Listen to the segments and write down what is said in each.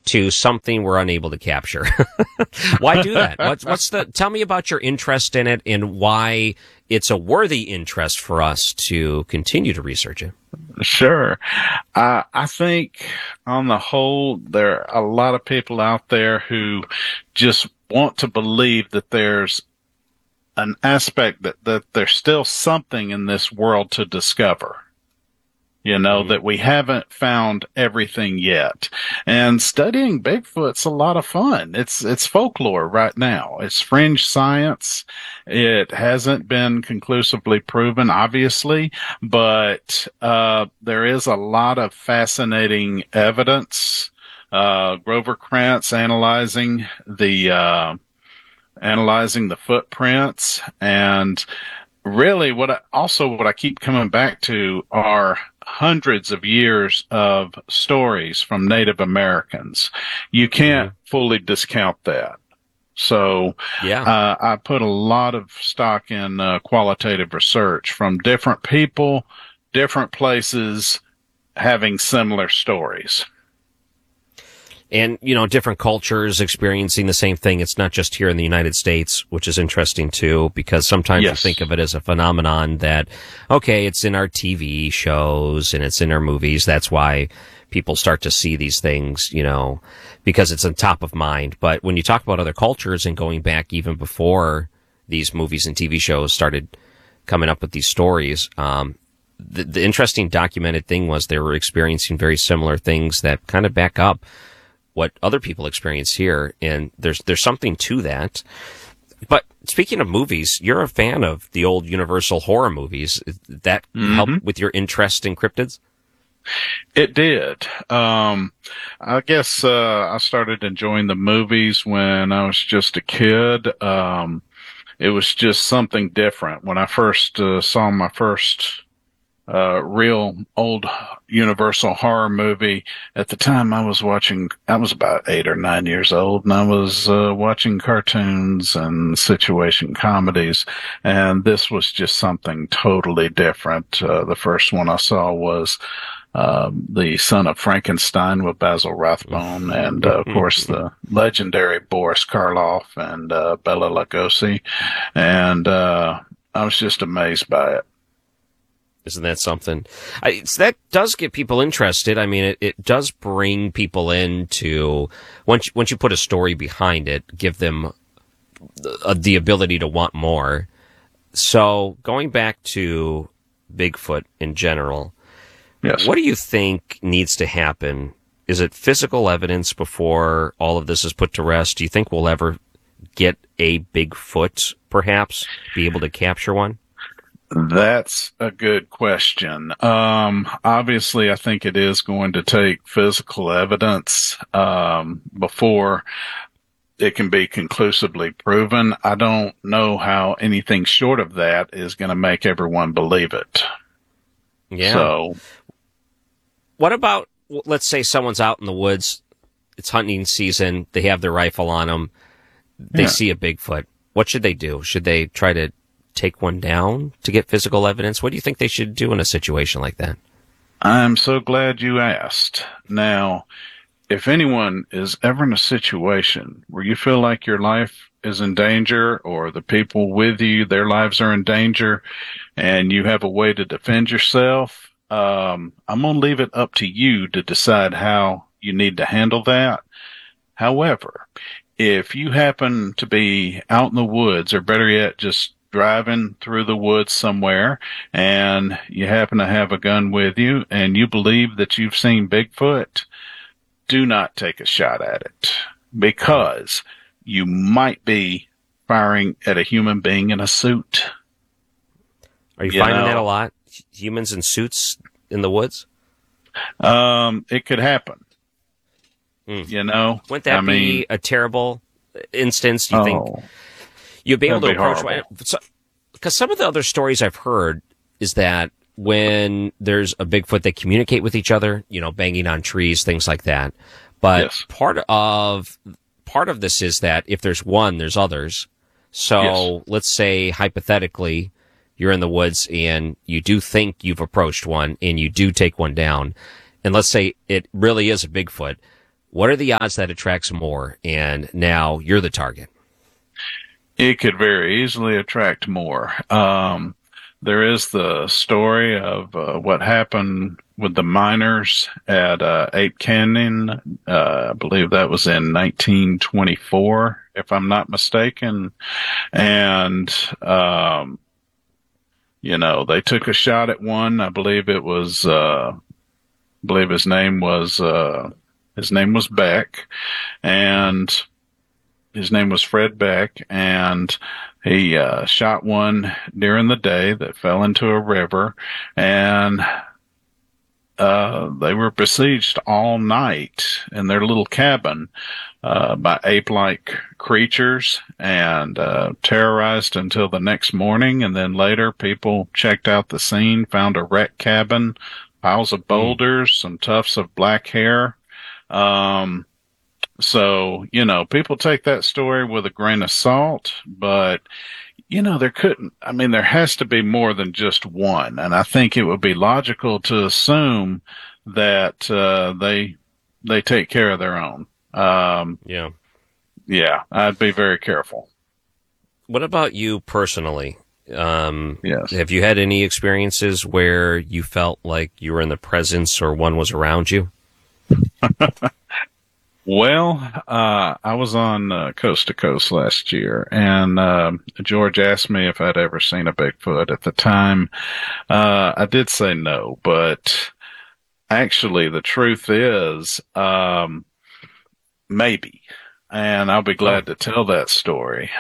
to something we're unable to capture. Why do that? Tell me about your interest in it and why it's a worthy interest for us to continue to research it. Sure. I think on the whole, there are a lot of people out there who just want to believe that there's an aspect that there's still something in this world to discover. That we haven't found everything yet. And studying Bigfoot's a lot of fun. It's folklore right now. It's fringe science. It hasn't been conclusively proven, obviously, but there is a lot of fascinating evidence. Grover Krantz analyzing the footprints, and really what I keep coming back to are hundreds of years of stories from Native Americans. You can't fully discount that. So I put a lot of stock in qualitative research from different people, different places, having similar stories. And, different cultures experiencing the same thing. It's not just here in the United States, which is interesting too, because sometimes you think of it as a phenomenon that, okay, it's in our TV shows and it's in our movies. That's why people start to see these things, because it's on top of mind. But when you talk about other cultures and going back even before these movies and TV shows started coming up with these stories, the interesting documented thing was they were experiencing very similar things that kind of back up what other people experience here, and there's something to that. But speaking of movies, you're a fan of the old Universal horror movies. That helped with your interest in cryptids? It did. I guess I started enjoying the movies when I was just a kid. It was just something different. When I first saw my first real old Universal horror movie. At the time I was about 8 or 9 years old, and I was watching cartoons and situation comedies, and this was just something totally different. The first one I saw was The Son of Frankenstein with Basil Rathbone, and of course the legendary Boris Karloff and Bela Lugosi, and I was just amazed by it. Isn't that something? That does get people interested. I mean, it does bring people into, once you put a story behind it, give them the ability to want more. So going back to Bigfoot in general, yes. What do you think needs to happen? Is it physical evidence before all of this is put to rest? Do you think we'll ever get a Bigfoot, perhaps, be able to capture one? That's a good question. Obviously, I think it is going to take physical evidence before it can be conclusively proven. I don't know how anything short of that is going to make everyone believe it. Yeah. So, what about, let's say someone's out in the woods, it's hunting season, they have their rifle on them, they see a Bigfoot. What should they do? Should they try to take one down to get physical evidence? What do you think they should do in a situation like that? I'm so glad you asked. Now, if anyone is ever in a situation where you feel like your life is in danger, or the people with you, their lives are in danger, and you have a way to defend yourself, I'm going to leave it up to you to decide how you need to handle that. However, if you happen to be out in the woods, or better yet, just driving through the woods somewhere, and you happen to have a gun with you, and you believe that you've seen Bigfoot, do not take a shot at it, because you might be firing at a human being in a suit. Are you finding that a lot? Humans in suits in the woods? It could happen. Wouldn't that be a terrible instance? Do you think you'd be able to approach one? Because some of the other stories I've heard is that when there's a Bigfoot, they communicate with each other, banging on trees, things like that. But part of this is that if there's one, there's others. So let's say hypothetically, you're in the woods and you do think you've approached one and you do take one down. And let's say it really is a Bigfoot. What are the odds that it tracks more and now you're the target? It could very easily attract more. There is the story of what happened with the miners at Ape Canyon. I believe that was in 1924, if I'm not mistaken. And, they took a shot at one. I believe it was, believe his name was Beck, and his name was Fred Beck, and he shot one during the day that fell into a river, and they were besieged all night in their little cabin by ape-like creatures, and terrorized until the next morning. And then later, people checked out the scene, found a wrecked cabin, piles of boulders, some tufts of black hair. So, people take that story with a grain of salt, but, there has to be more than just one. And I think it would be logical to assume that, they take care of their own. Yeah, I'd be very careful. What about you personally? Yes. Have you had any experiences where you felt like you were in the presence or one was around you? Well, I was on Coast to Coast last year, and George asked me if I'd ever seen a Bigfoot. At the time, I did say no, but actually the truth is, maybe. And I'll be glad to tell that story.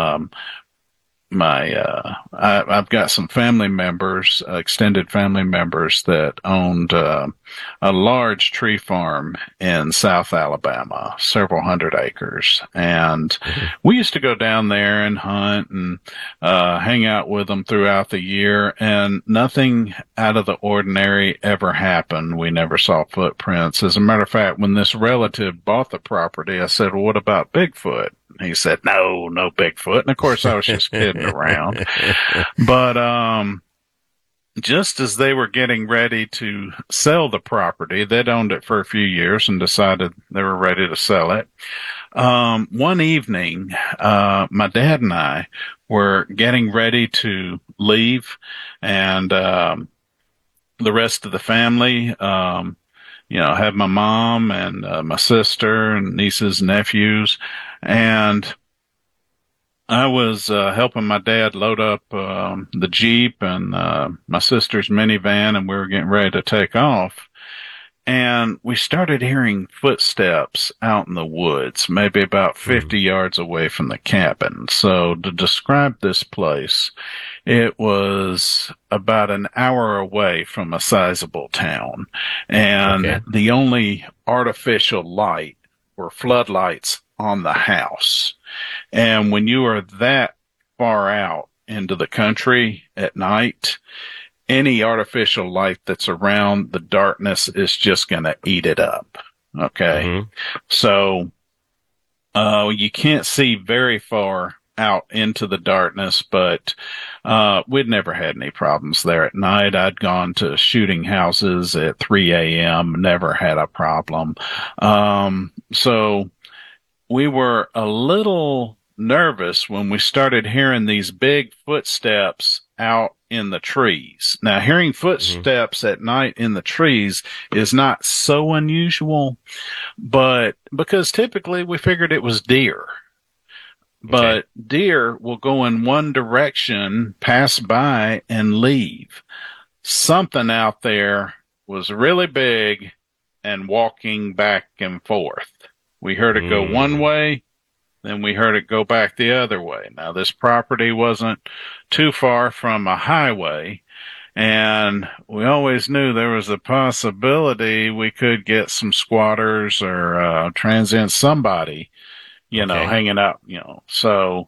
I've got some family members, extended family members that owned a large tree farm in South Alabama, several hundred acres. And we used to go down there and hunt and hang out with them throughout the year, and nothing out of the ordinary ever happened. We never saw footprints. As a matter of fact, when this relative bought the property, I said, "Well, what about Bigfoot?" He said, no Bigfoot. And of course I was just kidding around. But, just as they were getting ready to sell the property, they'd owned it for a few years and decided they were ready to sell it. One evening, my dad and I were getting ready to leave, and, the rest of the family, had my mom and my sister and nieces and nephews. And I was helping my dad load up the Jeep and my sister's minivan, and we were getting ready to take off. And we started hearing footsteps out in the woods, maybe about 50 yards away from the cabin. So to describe this place, it was about an hour away from a sizable town. And the only artificial light were floodlights on the house. And when you are that far out into the country at night, any artificial light that's around, the darkness is just going to eat it up. Okay. Mm-hmm. So, you can't see very far out into the darkness, but, we'd never had any problems there at night. I'd gone to shooting houses at 3 a.m., never had a problem. So we were a little nervous when we started hearing these big footsteps out in the trees. Now, hearing footsteps at night in the trees is not so unusual, but because typically we figured it was deer. But deer will go in one direction, pass by, and leave. Something out there was really big and walking back and forth. We heard it go one way, then we heard it go back the other way. Now, this property wasn't too far from a highway, and we always knew there was a possibility we could get some squatters or transient somebody, hanging out, So,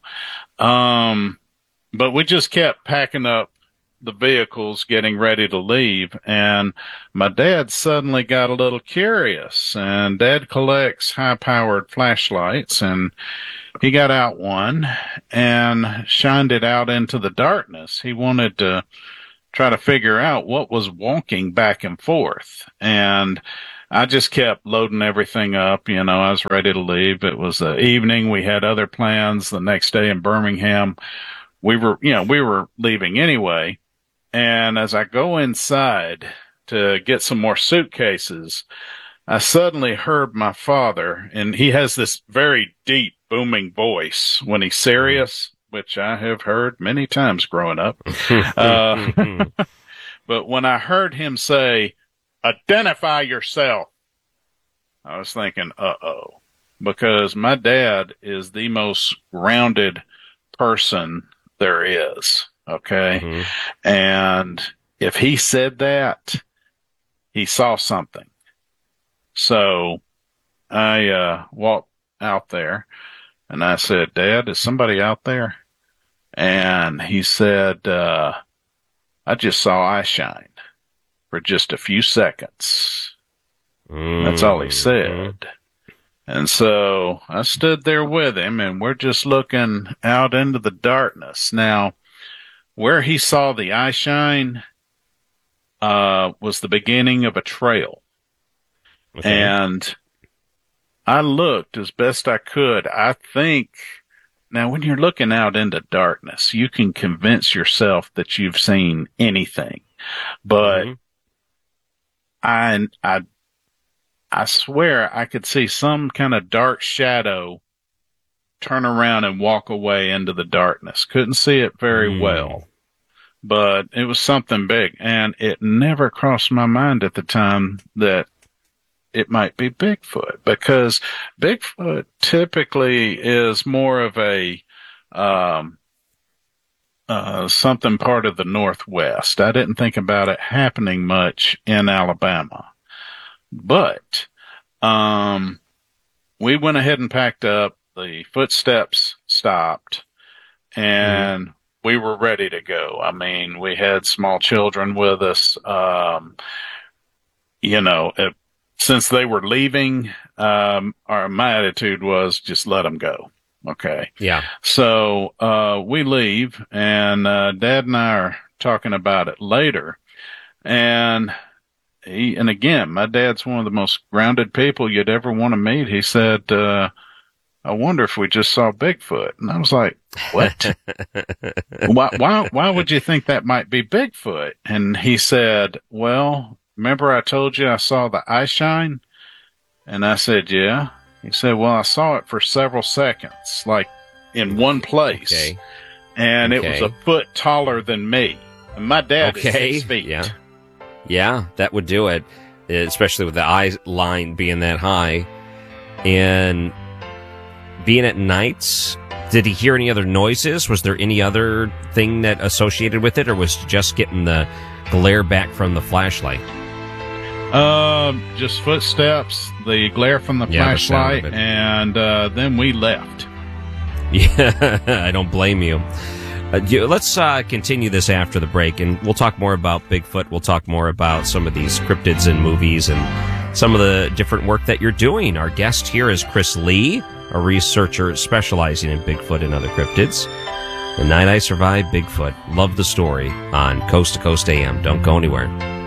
but we just kept packing up the vehicles, getting ready to leave, and my dad suddenly got a little curious, and Dad collects high-powered flashlights, and he got out one and shined it out into the darkness. He wanted to try to figure out what was walking back and forth, and I just kept loading everything up. I was ready to leave. It was the evening. We had other plans the next day in Birmingham. We were leaving anyway. And as I go inside to get some more suitcases, I suddenly heard my father, and he has this very deep, booming voice when he's serious, which I have heard many times growing up. But when I heard him say, "Identify yourself," I was thinking, uh-oh, because my dad is the most grounded person there is. Okay. Mm-hmm. And if he said that, he saw something. So I walked out there and I said, "Dad, is somebody out there?" And he said, "I just saw eye shine for just a few seconds." Mm-hmm. That's all he said. And so I stood there with him, and we're just looking out into the darkness. Now, where he saw the eye shine was the beginning of a trail. Okay. And I looked as best I could. I think, now when you're looking out into darkness, you can convince yourself that you've seen anything. But mm-hmm. I swear I could see some kind of dark shadow turn around and walk away into the darkness. Couldn't see it very well, but it was something big. And it never crossed my mind at the time that it might be Bigfoot, because Bigfoot typically is more of a something part of the Northwest. I didn't think about it happening much in Alabama. But we went ahead and packed up. The footsteps stopped, and we were ready to go. I mean, we had small children with us. Since they were leaving, my attitude was just let them go. Okay. Yeah. So we leave, and Dad and I are talking about it later, and again, my dad's one of the most grounded people you'd ever want to meet. He said, "I wonder if we just saw Bigfoot." And I was like, "What? Why would you think that might be Bigfoot?" And he said, "Well, remember I told you I saw the eye shine?" And I said, "Yeah." He said, "Well, I saw it for several seconds, like in one place. Okay. And it was a foot taller than me. And my dad is 6 feet." Yeah. Yeah, that would do it, especially with the eye line being that high. And being at nights, did he hear any other noises? Was there any other thing that associated with it, or was just getting the glare back from the flashlight? Just footsteps, the glare from the flashlight, and then we left. Yeah, I don't blame you. Let's continue this after the break, and we'll talk more about Bigfoot. We'll talk more about some of these cryptids in movies and some of the different work that you're doing. Our guest here is Chris Lee, a researcher specializing in Bigfoot and other cryptids. The Night I Survived Bigfoot. Love the story on Coast to Coast AM. Don't go anywhere.